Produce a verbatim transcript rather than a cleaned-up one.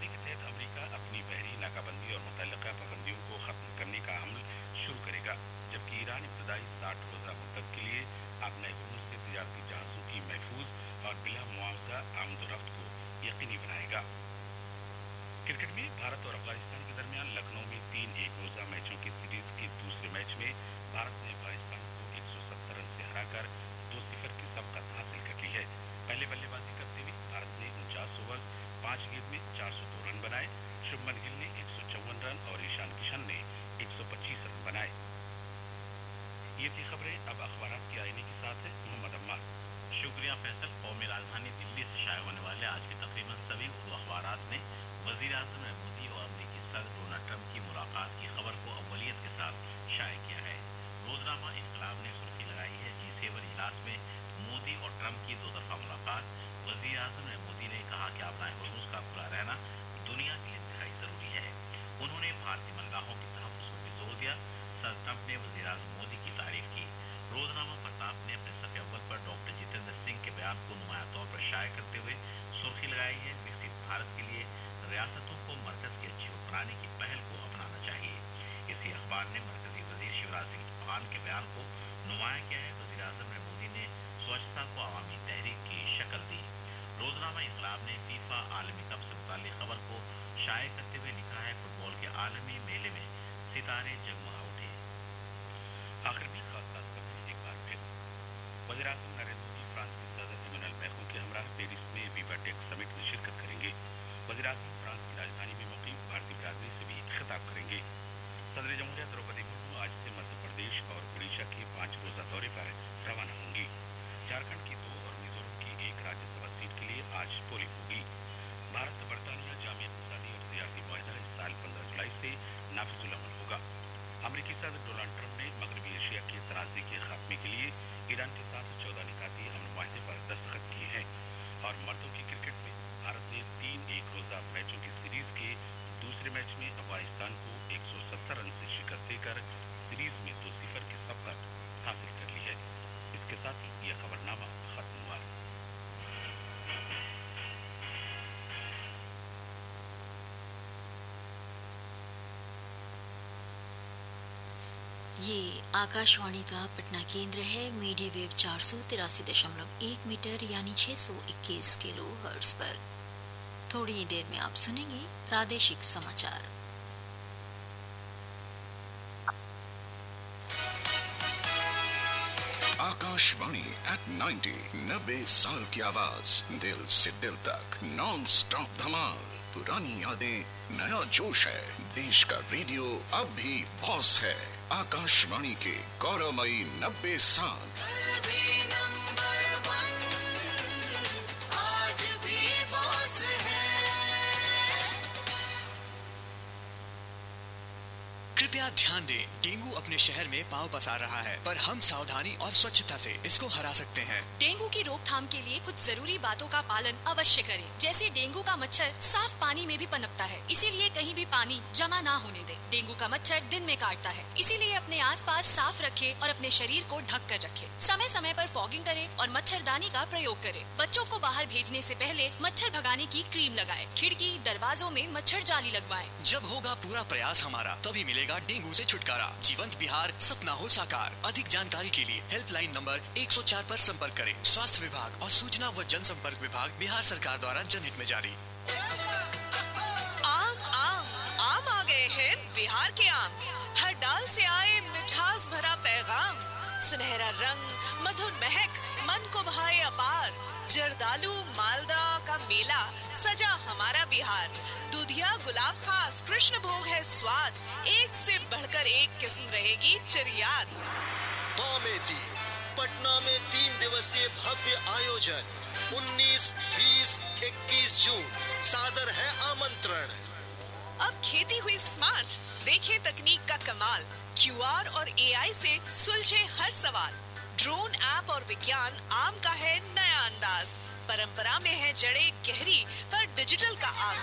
समझौते के तहत अमेरिका अपनी बहरी नाकाबंदी और मुतल्लिका पाबंदियों को खत्म करने का अमल शुरू करेगा, जबकि ईरान इब्तदाई साठ रोजा मुद्दत के लिए अपने हुर्मुज़ से तिजारती जहाजों की महफूज और बिला मुआवजा आमदोरफ्त को यकीनी बनाएगा। क्रिकेट में भारत और अफगानिस्तान के दरमियान लखनऊ में तीन एक रोजा मैचों की सीरीज के दूसरे मैच में भारत ने अफगानिस्तान को एक सौ सत्तर रन से हराकर दो सिफर की सबकत हासिल कर ली है। पहले बल्लेबाजी करते हुए भारत ने उनचास ओवर पांच गेंद में चार सौ दो रन बनाए। शुभमन गिल ने एक सौ चौवन रन और ईशान किशन ने एक सौ पच्चीस रन बनाए। ये थी खबरें। अब अखबारात के आईने के साथ है मोहम्मद अम्मार। शुक्रिया फैसल। कौमी राजधानी दिल्ली से शाये होने वाले आज के तकरीबन सभी उर्दू अखबारात ने वजीर आजम मोदी और अमरीकी सदर डोनाल्ड ट्रंप की मुलाकात की खबर को अव्वलियत के साथ शाये किया है। रोजनामा इनकलाब ने सुर्खी लगाई है जी सेवन इजलास में मोदी और ट्रंप की दो तरफा मुलाकात। वजीर आजम मोदी ने कहा कि अपना हुर्मुज़ का खुला रहना दुनिया के लिए इंतहाई जरूरी है। उन्होंने भारतीय मल्लाहों के तहफ़्फ़ुज़ पर भी जोर दिया। सदर ट्रंप ने वजीर आजम मोदी की तारीफ की। रोजनामा प्रताप ने अपने सफ़े अव्वल पर डॉक्टर जितेंद्र सिंह के बयान को नुमाया तौर पर शाये करते हुए सुर्खी लगाई है विकसित भारत के लिए रियासतों को मरकज की अच्छी बनाने की पहल को अपनाना चाहिए। इसी अखबार ने मरकजी वजीर शिवराज सिंह चौहान के बयान को नुमाया किया है। वजीर आजम मोदी ने स्वच्छता को अवामी तहरीक की शक्ल दी। रोजनामा इनकलाब ने फीफा आलमी कप से मुताल्लिक़ खबर को शाये करते हुए लिखा है फुटबॉल के आलमी मेले में सितारे जगमगा उठे। आखिर में खास खास खबरें एक बार फिर। वज़ीर आज़म नरेंद्र मोदी फ्रांस के सदर इमैनुअल मैक्रों के हमरा पेरिस में विवा टेक समिट में शिरकत करेंगे। वज़ीर आज़म फ्रांस की राजधानी में मुक़ीम भारतीय बिरादरी से भी खिताब करेंगे। सदर जमहूरिया द्रौपदी मुर्मू आज से मध्य प्रदेश और उड़ीसा के पाँच रोजा दौरे पर रवाना होंगी। झारखंड की दो और मिजोरम की एक राज्यसभा सीट के लिए आज पोलिंग होगी। भारत बरतानिया जामी इक़्तिसादी और तिजारती मुआहदा इस साल पंद्रह जुलाई से नाफिजुल अमल होगा। अमरीकी सदर डोनाल्ड ट्रंप ने मगरबी एशिया के तनाज़े के खात्मे के लिए ईरान के साथ चौदह निकाती अमन मुआहदे पर दस्तखत किए हैं। और मर्दों की क्रिकेट में भारत ने तीन एक रोजा मैचों की सीरीज के दूसरे मैच में अफगानिस्तान को एक सौ सत्तर रन से शिकस्त देकर सीरीज में दो सिफर की सबकत हासिल कर ली है। इसके साथ ही यह खबरनामा खत्म हुआ। ये आकाशवाणी का पटना केंद्र है। मीडिया वेव चार सौ तिरासी दशमलव एक मीटर यानी छह सौ इक्कीस किलो हर्ट्ज पर। थोड़ी ही देर में आप सुनेंगे प्रादेशिक समाचार। आकाशवाणी एट नाइन्टी, नब्बे साल की आवाज, दिल से दिल तक नॉन स्टॉप धमाल। पुरानी यादें, नया जोश है। देश का रेडियो अब भी बॉस है। आकाशवाणी के गौरवमयी नब्बे साल। कृपया ध्यान दें, डेंगू अपने शहर में पांव पसार रहा है, पर हम सावधानी और स्वच्छता से इसको हरा सकते हैं। डेंगू की रोकथाम के लिए कुछ जरूरी बातों का पालन अवश्य करें, जैसे डेंगू का मच्छर साफ पानी में भी पनपता है, इसीलिए कहीं भी पानी जमा ना होने दें। डेंगू का मच्छर दिन में काटता है, इसीलिए अपने आसपास साफ रखें और अपने शरीर को ढक कर रखें। समय समय पर फॉगिंग करें और मच्छरदानी का प्रयोग करें। बच्चों को बाहर भेजने से पहले मच्छर भगाने की क्रीम लगाएं। खिड़की दरवाजों में मच्छर जाली लगवाएं। जब होगा पूरा प्रयास हमारा, तभी मिलेगा डेंगू से छुटकारा। जीवंत बिहार, सपना हो साकार। अधिक जानकारी के लिए हेल्पलाइन नंबर एक सौ चार पर संपर्क करें। स्वास्थ्य विभाग और सूचना व जनसंपर्क विभाग, बिहार सरकार द्वारा जनहित में जारी। आम आम आम आ गए हैं बिहार के आम। हर डाल से आए मिठास भरा पैगाम, सुनहरा रंग, मधुर महक, मन को भाए अपार। जर्दालू मालदा का मेला सजा हमारा बिहार। दूधिया गुलाब खास कृष्ण भोग है स्वाद, एक से बढ़कर एक किस्म रहेगी चरियाद। बामेती पटना में तीन दिवसीय भव्य आयोजन उन्नीस, बीस, इक्कीस जून। सादर है आमंत्रण। अब खेती हुई स्मार्ट, देखिए तकनीक का कमाल। क्यूआर और एआई से सुलझे हर सवाल। ड्रोन ऐप और विज्ञान, आम का है नया अंदाज। परंपरा में है जड़ें गहरी, पर डिजिटल का आगाज।